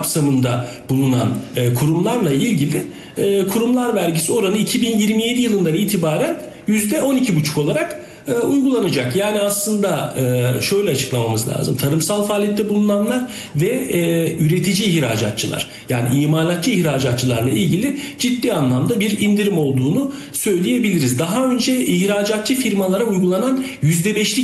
kapsamında bulunan kurumlarla ilgili kurumlar vergisi oranı 2027 yılından itibaren %12,5 olarak uygulanacak. Yani aslında şöyle açıklamamız lazım. Tarımsal faaliyette bulunanlar ve üretici ihracatçılar, yani imalatçı ihracatçılarla ilgili ciddi anlamda bir indirim olduğunu söyleyebiliriz. Daha önce ihracatçı firmalara uygulanan %5'lik